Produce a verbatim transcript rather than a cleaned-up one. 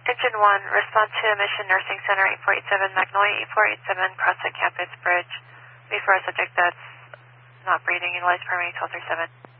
Engine one, respond to Mission Nursing Center eight four eight seven, Magnolia eight four eight seven, Prospect Campus Bridge. Before a subject that's not breathing, utilize primary twelve thirty-seven.